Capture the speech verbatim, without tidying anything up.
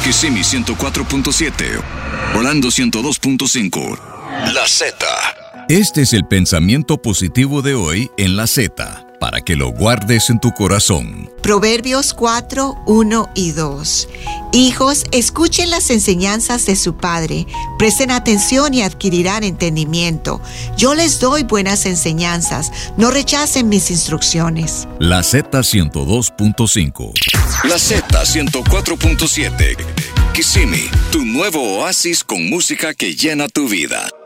Kissimmee ciento cuatro punto siete, Orlando ciento dos punto cinco. La Z. Este es el pensamiento positivo de hoy en La Z, para que lo guardes en tu corazón. Proverbios cuatro, uno y dos. Hijos, escuchen las enseñanzas de su padre, presten atención y adquirirán entendimiento. Yo les doy buenas enseñanzas, no rechacen mis instrucciones. La Z ciento dos punto cinco. La Z ciento cuatro punto siete. Kissimmee, tu nuevo oasis con música que llena tu vida.